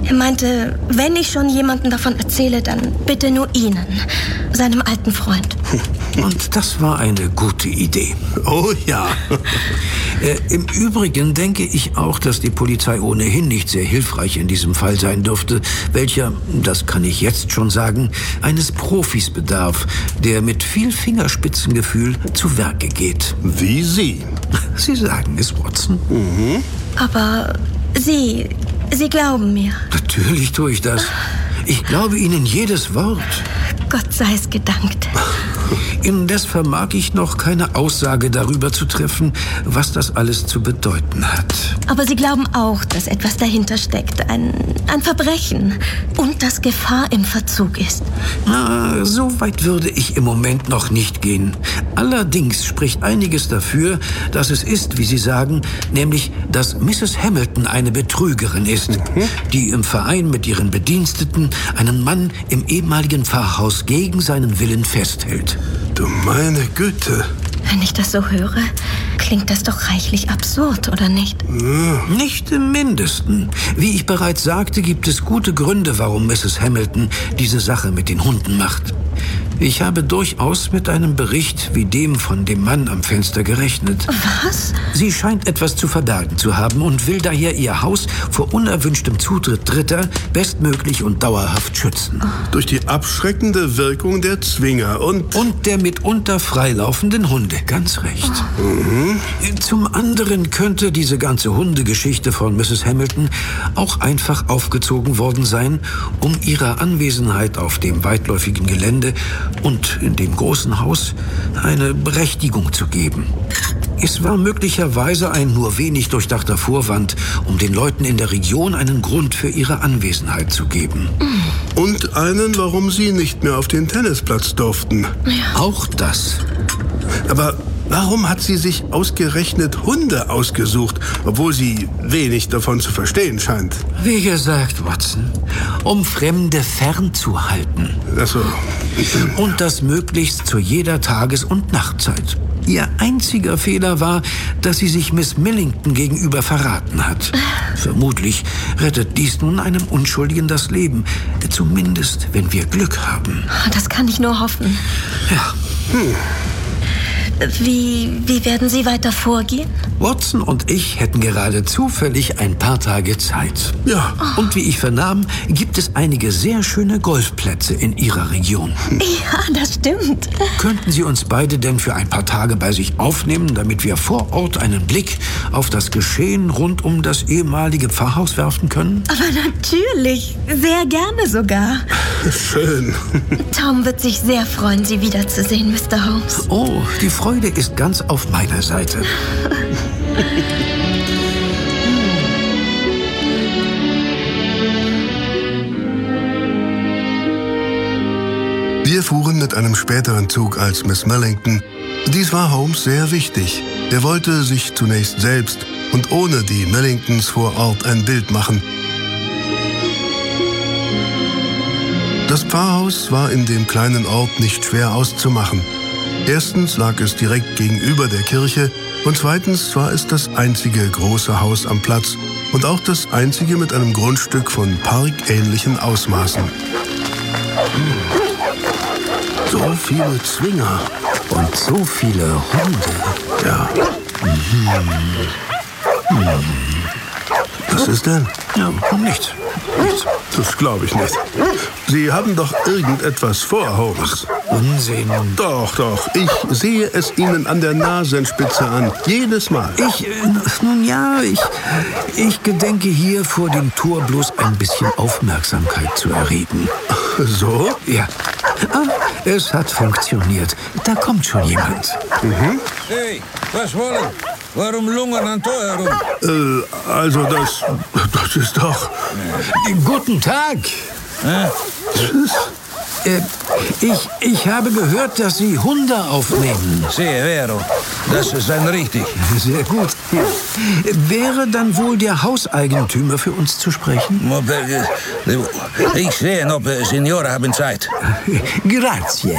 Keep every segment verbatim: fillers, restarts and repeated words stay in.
Er meinte, wenn ich schon jemandem davon erzähle, dann bitte nur Ihnen, seinem alten Freund. Und das war eine gute Idee. Oh ja. Äh, Im Übrigen denke ich auch, dass die Polizei ohnehin nicht sehr hilfreich in diesem Fall sein dürfte, welcher, das kann ich jetzt schon sagen, eines Profis bedarf, der mit viel Fingerspitzengefühl zu Werke geht. Wie Sie. Sie sagen es, Watson. Mhm. Aber Sie, Sie glauben mir. Natürlich tue ich das. Ich glaube Ihnen jedes Wort. Gott sei es gedankt. Indes vermag ich noch keine Aussage darüber zu treffen, was das alles zu bedeuten hat. Aber Sie glauben auch, dass etwas dahinter steckt. Ein, ein Verbrechen. Und dass Gefahr im Verzug ist. Na, so weit würde ich im Moment noch nicht gehen. Allerdings spricht einiges dafür, dass es ist, wie Sie sagen, nämlich, dass Misses Hamilton eine Betrügerin ist, mhm. die im Verein mit ihren Bediensteten einen Mann im ehemaligen Pfarrhaus gegen seinen Willen festhält. Du meine Güte. Wenn ich das so höre, klingt das doch reichlich absurd, oder nicht? Ja. Nicht im Mindesten. Wie ich bereits sagte, gibt es gute Gründe, warum Misses Hamilton diese Sache mit den Hunden macht. Ich habe durchaus mit einem Bericht wie dem von dem Mann am Fenster gerechnet. Was? Sie scheint etwas zu verbergen zu haben und will daher ihr Haus vor unerwünschtem Zutritt Dritter bestmöglich und dauerhaft schützen. Durch die abschreckende Wirkung der Zwinger und... Und der mitunter freilaufenden Hunde, ganz recht. Mhm. Zum anderen könnte diese ganze Hundegeschichte von Misses Hamilton auch einfach aufgezogen worden sein, um ihrer Anwesenheit auf dem weitläufigen Gelände und in dem großen Haus eine Berechtigung zu geben. Es war möglicherweise ein nur wenig durchdachter Vorwand, um den Leuten in der Region einen Grund für ihre Anwesenheit zu geben. Und einen, warum sie nicht mehr auf den Tennisplatz durften. Ja. Auch das. Aber warum hat sie sich ausgerechnet Hunde ausgesucht, obwohl sie wenig davon zu verstehen scheint? Wie gesagt, Watson, um Fremde fernzuhalten. Ach so. Und das möglichst zu jeder Tages- und Nachtzeit. Ihr einziger Fehler war, dass sie sich Miss Millington gegenüber verraten hat. Vermutlich rettet dies nun einem Unschuldigen das Leben. Zumindest, wenn wir Glück haben. Das kann ich nur hoffen. Ja. Hm. Wie, wie werden Sie weiter vorgehen? Watson und ich hätten gerade zufällig ein paar Tage Zeit. Ja. Und wie ich vernahm, gibt es einige sehr schöne Golfplätze in Ihrer Region. Ja, das stimmt. Könnten Sie uns beide denn für ein paar Tage bei sich aufnehmen, damit wir vor Ort einen Blick auf das Geschehen rund um das ehemalige Pfarrhaus werfen können? Aber natürlich. Sehr gerne sogar. Schön. Tom wird sich sehr freuen, Sie wiederzusehen, Mister Holmes. Oh, die Freude ist ganz auf meiner Seite. Wir fuhren mit einem späteren Zug als Miss Millington. Dies war Holmes sehr wichtig. Er wollte sich zunächst selbst und ohne die Millingtons vor Ort ein Bild machen. Das Pfarrhaus war in dem kleinen Ort nicht schwer auszumachen. Erstens lag es direkt gegenüber der Kirche und zweitens war es das einzige große Haus am Platz und auch das einzige mit einem Grundstück von parkähnlichen Ausmaßen. So viele Zwinger und so viele Hunde. Ja. Mhm. Mhm. Was ist denn? Ja, nichts. Nichts. Das glaube ich nicht. Sie haben doch irgendetwas vor, Holmes. Unsinn. Doch, doch. Ich sehe es Ihnen an der Nasenspitze an. Jedes Mal. Ich, äh, nun ja, ich, ich gedenke hier vor dem Tor bloß ein bisschen Aufmerksamkeit zu erregen. So? Ja. Ah, es hat funktioniert. Da kommt schon jemand. Mhm. Hey, was wollen? Warum lungern an Tor herum? Äh, also das, das ist doch... Guten Tag. Hä? Äh, ich, ich habe gehört, dass Sie Hunde aufnehmen. Sehr, vero. Das ist ein richtig. Sehr gut. Wäre dann wohl der Hauseigentümer für uns zu sprechen? Ich sehe, ob Signore haben Zeit. Grazie.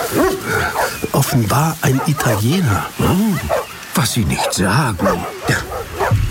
Offenbar ein Italiener. Oh, was Sie nicht sagen. Ja.